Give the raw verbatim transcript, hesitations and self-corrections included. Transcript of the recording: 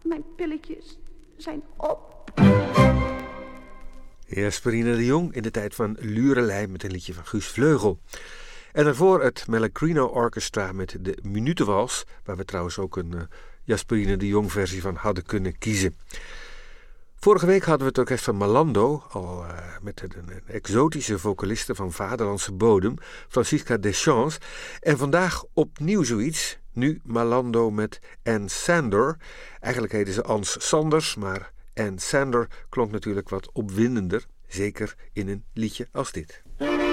Mijn pilletjes zijn op. Jasperine de Jong in de tijd van Lurelei met een liedje van Guus Vleugel. En daarvoor het Mellegrino Orchestra met de Minutenwals, waar we trouwens ook een uh, Jasperine de Jong versie van hadden kunnen kiezen. Vorige week hadden we het orkest van Malando, al uh, met een, een exotische vocaliste van vaderlandse bodem, Francisca Deschamps. En vandaag opnieuw zoiets, nu Malando met Ann Sander. Eigenlijk heette ze Ans Sanders, maar Ann Sander klonk natuurlijk wat opwindender, zeker in een liedje als dit.